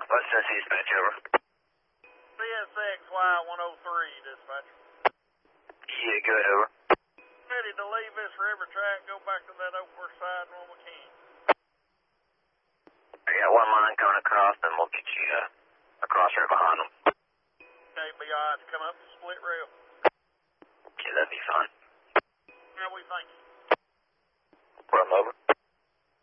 What's this dispatch, over? CSXY 103, dispatcher. Yeah, good, over. Ready to leave this river track, go back to that Oakworth side when we can. I got one line coming across, then we'll get you across right behind them. Okay, be alright to come up to split rail. Yeah, that'd be fine. How we think? Run over.